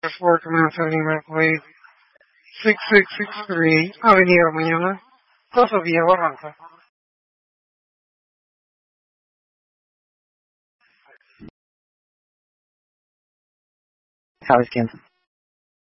Motorsport Commercial Lima Kuwait 6663 Avenida Mañana, Plaza Villa Barranca. How is Kim?